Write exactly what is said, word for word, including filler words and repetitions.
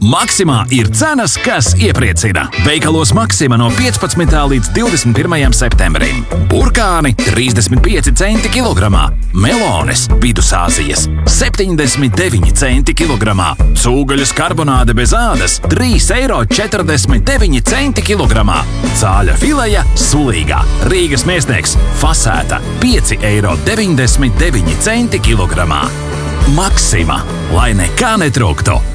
Maksimā ir cenas, kas iepriecina. Veikalos Maksima no piecpadsmitā līdz divdesmit pirmajam septembrim. Burkāni trīsdesmit pieci centi kilogramā. Melones Vidusāzijas septiņdesmit deviņi centi kilogramā. Cūgaļas karbonāde bez ādas trīs eiro četrdesmit deviņi centi kilogramā. Cāļa fileja sulīgā. Rīgas Mēsnieks fasēta pieci eiro deviņdesmit deviņi centi kilogramā. Maksima, lai nekā netrūktu.